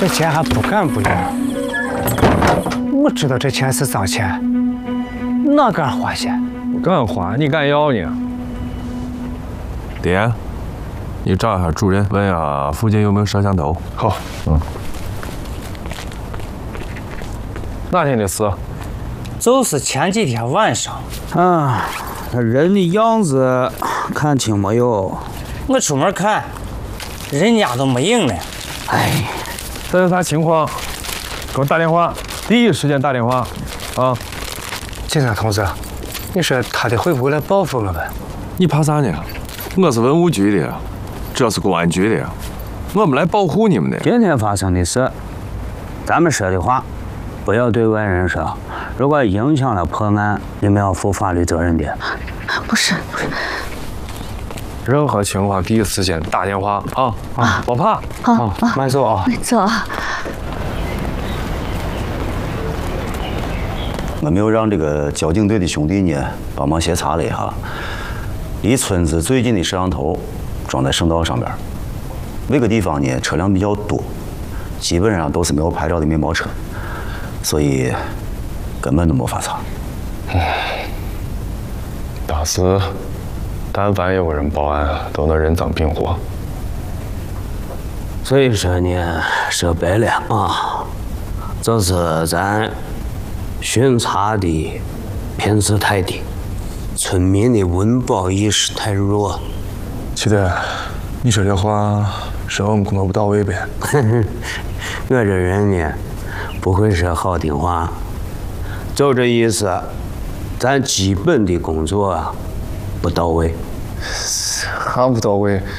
这钱还不敢不要。我知道这钱是脏钱，哪敢花些？ 我敢花，你敢要呢？ 爹，你找一下主任，问下附近有没有摄像头。 好，哪天的事？ 就是前几天晚上， 啊，人的样子看清没有？ 我出门看，人家都没影了。 哎， 这是啥情况？给我打电话，第一时间打电话啊！ 警察同志，你说他得会不会来报复我们？ 你怕啥呢？我是文物局的，这是公安局的，我们来保护你们的。 今天发生的事，咱们说的话，不要对外人说。如果影响了破案，你们要负法律责任的。 不是， 任何情况第一时间打电话啊！别怕。 好， 慢走啊！ 你走。 我没有让这个交警队的兄弟呢帮忙协查了一下，离村子最近的摄像头装在省道上边，那个地方呢车辆比较多，基本上都是没有牌照的面包车，所以根本都没法查。 当时，但凡有个人报案，都能人赃并获。 所以说呢，说白了啊，就是咱巡查的品质太低，村民的温饱意识太弱。 七弟，你说这话是我们工作不到位呗？ 我这人呢，不会说好听话，就这意思。咱基本的工作啊，不到位。 还不到位。